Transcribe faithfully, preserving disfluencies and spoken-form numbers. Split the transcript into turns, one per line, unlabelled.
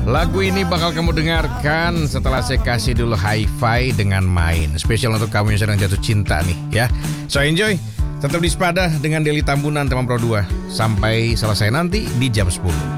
Lagu ini bakal kamu dengarkan setelah saya kasih dulu hi-fi dengan main. Spesial untuk kamu yang sedang jatuh cinta nih ya. So enjoy. Tetap di Sepada dengan Deli Tambunan teman Pro dua. Sampai selesai nanti di jam sepuluh.